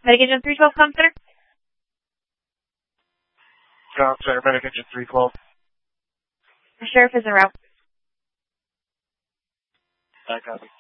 Medic Engine 312, com center. Com center, Medic Engine 312. The sheriff is en route. I copy.